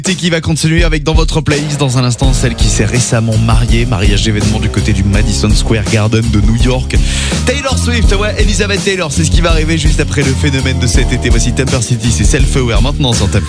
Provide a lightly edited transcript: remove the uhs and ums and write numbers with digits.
Et qui va continuer avec dans votre playlist dans un instant celle qui s'est récemment mariée, mariage d'événement du côté du Madison Square Garden de New York. Taylor Swift, ouais, Elizabeth Taylor, c'est ce qui va arriver juste après le phénomène de cet été. Voici Temper City, c'est Self-Aware maintenant sur ta playlist.